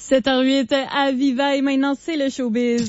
7h08 à Viva et maintenant c'est le showbiz.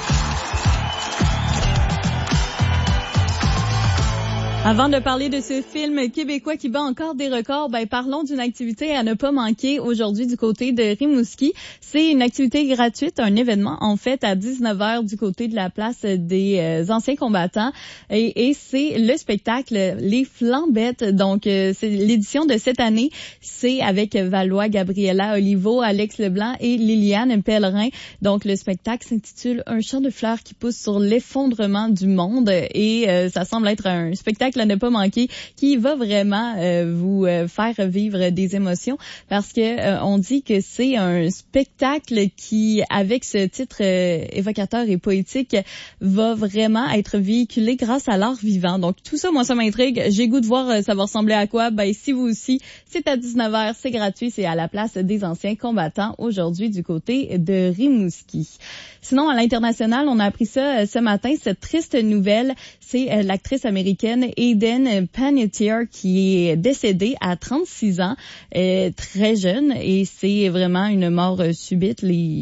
Avant de parler de ce film québécois qui bat encore des records, parlons d'une activité à ne pas manquer aujourd'hui du côté de Rimouski. C'est une activité gratuite, un événement en fait à 19h du côté de la place des anciens combattants et c'est le spectacle Les Flambettes. Donc c'est l'édition de cette année, c'est avec Valois, Gabriella Olivo, Alex Leblanc et Liliane Pellerin. Donc le spectacle s'intitule Un champ de fleurs qui pousse sur l'effondrement du monde et ça semble être un spectacle à ne pas manquer qui va vraiment vous faire vivre des émotions parce que on dit que c'est un spectacle qui, avec ce titre évocateur et poétique, va vraiment être véhiculé grâce à l'art vivant. Donc tout ça, moi, ça m'intrigue. J'ai goût de voir ça va ressembler à quoi. Si vous aussi, c'est à 19h, c'est gratuit, c'est à la place des anciens combattants aujourd'hui du côté de Rimouski. Sinon, à l'international, on a appris ça ce matin, cette triste nouvelle, c'est l'actrice américaine Hayden Panettiere qui est décédée à 36 ans, très jeune, et c'est vraiment une mort subite.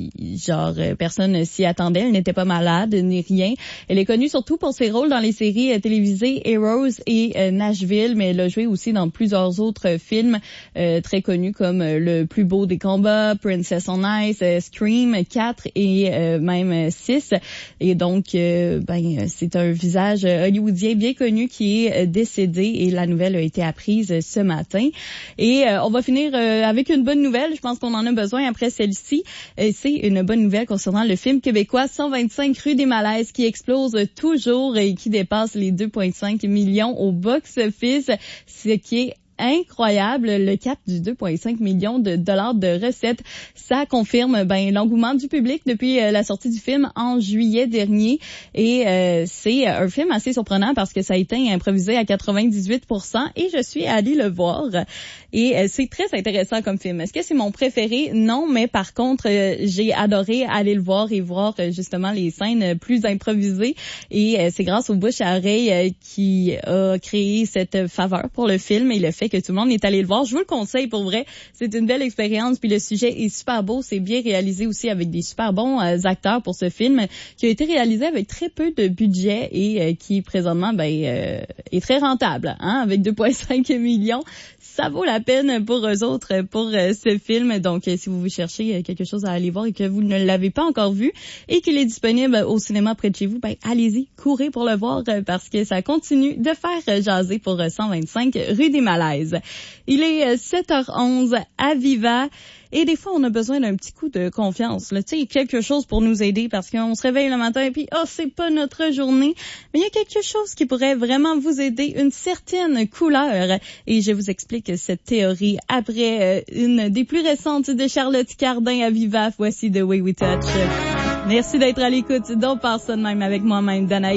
Personne s'y attendait, elle n'était pas malade ni rien. Elle est connue surtout pour ses rôles dans les séries télévisées Heroes et Nashville, mais elle a joué aussi dans plusieurs autres films très connus comme Le plus beau des combats, Princess on Ice, Scream 4 et même 6. Et donc, c'est un visage hollywoodien bien connu qui est décédé et la nouvelle a été apprise ce matin. Et on va finir avec une bonne nouvelle. Je pense qu'on en a besoin après celle-ci. C'est une bonne nouvelle concernant le film québécois 125 rue des Malaises qui explose toujours et qui dépasse les 2,5 millions au box-office, ce qui est incroyable. Le cap du 2,5 millions de dollars de recettes, ça confirme l'engouement du public depuis la sortie du film en juillet dernier. Et c'est un film assez surprenant parce que ça a été improvisé à 98% et je suis allée le voir. Et c'est très intéressant comme film. Est-ce que c'est mon préféré? Non, mais par contre, j'ai adoré aller le voir et voir justement les scènes plus improvisées. Et c'est grâce aux bouche à oreille qui a créé cette faveur pour le film et le fait que tout le monde est allé le voir. Je vous le conseille pour vrai. C'est une belle expérience. Puis le sujet est super beau. C'est bien réalisé aussi avec des super bons acteurs pour ce film qui a été réalisé avec très peu de budget et qui présentement est très rentable. Avec 2,5 millions. Ça vaut la peine pour eux autres, pour ce film. Donc, si vous cherchez quelque chose à aller voir et que vous ne l'avez pas encore vu et qu'il est disponible au cinéma près de chez vous, allez-y, courez pour le voir parce que ça continue de faire jaser pour 125 rue des Malaises. Il est 7h11 à Viva. Et des fois, on a besoin d'un petit coup de confiance, là, tu sais, quelque chose pour nous aider parce qu'on se réveille le matin et puis, c'est pas notre journée. Mais il y a quelque chose qui pourrait vraiment vous aider, une certaine couleur. Et je vous explique cette théorie après une des plus récentes de Charlotte Cardin à Viva. Voici The Way We Touch. Merci d'être à l'écoute. Donc, passe ça de même avec moi-même, Danaï.